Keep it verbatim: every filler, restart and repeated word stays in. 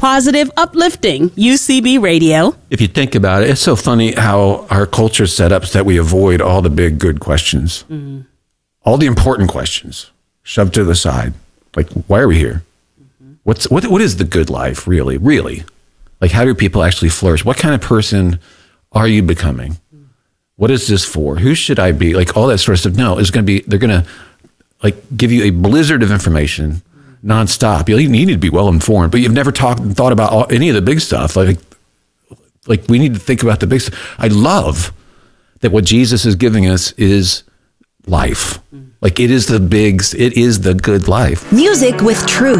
positive, uplifting U C B Radio. If you think about it, it's so funny how our culture set up so that we avoid all the big, good questions. Mm-hmm. All the important questions shoved to the side. Like, why are we here? Mm-hmm. What's what? What is the good life, really? Really? Like, how do people actually flourish? What kind of person are you becoming? Mm-hmm. What is this for? Who should I be? Like, all that sort of stuff. No, it's going to be, they're going to, like, give you a blizzard of information nonstop. You need to be well informed, but you've never talked and thought about all, any of the big stuff. Like, like we need to think about the big stuff. I love that what Jesus is giving us is life. Like, it is the big, it is the good life. Music with truth.